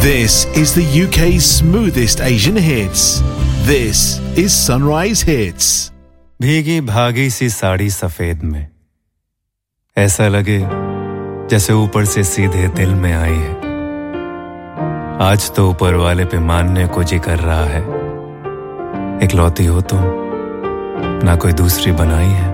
This is the UK's smoothest Asian hits. This is Sunrise Hits. भीगी भागी सी साड़ी सफेद में ऐसा लगे जैसे ऊपर से सीधे दिल में आई है। आज तो ऊपर वाले पे मानने को जी कर रहा है। इकलौती हो तुम, ना कोई दूसरी बनाई है।